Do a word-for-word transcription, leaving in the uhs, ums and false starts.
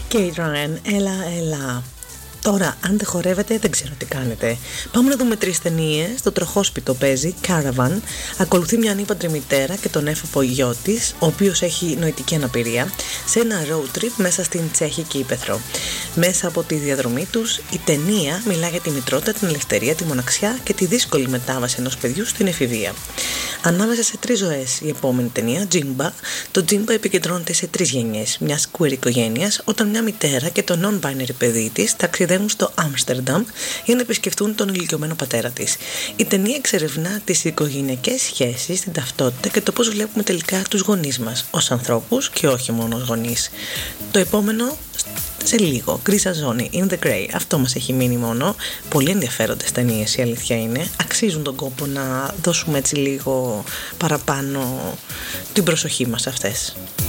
Kate Ryan, έλα, έλα. Τώρα, αν δεν χορεύετε, δεν ξέρω τι κάνετε. Πάμε να δούμε τρεις ταινίες. Το τροχόσπιτο παίζει, Caravan. Ακολουθεί μια ανήπαντρη μητέρα και τον έφοπο γιο της, ο οποίος έχει νοητική αναπηρία, σε ένα road trip μέσα στην Τσέχικη Ύπαιθρο. Μέσα από τη διαδρομή τους, η ταινία μιλά για τη μητρότητα, την ελευθερία, τη μοναξιά και τη δύσκολη μετάβαση ενός παιδιού στην εφηβεία. Ανάμεσα σε τρεις ζωές, η επόμενη ταινία, Jimba. Το Jimba επικεντρώνεται σε τρεις γενιές μιας queer οικογένειας, όταν μια μητέρα και το non-binary παιδί της ταξιδεύουν στο Άμστερνταμ για να επισκεφτούν τον ηλικιωμένο πατέρα της. Η ταινία εξερευνά τις οικογενειακές σχέσεις, την ταυτότητα και το πώς βλέπουμε τελικά τους γονείς μας ως ανθρώπους και όχι μόνο ως γονείς. Το επόμενο σε λίγο, Γκρίζα Ζώνη, In the Grey. Αυτό μας έχει μείνει μόνο. Πολύ ενδιαφέροντες ταινίες, η αλήθεια είναι. Αξίζουν τον κόπο να δώσουμε έτσι λίγο παραπάνω την προσοχή μας σε αυτές.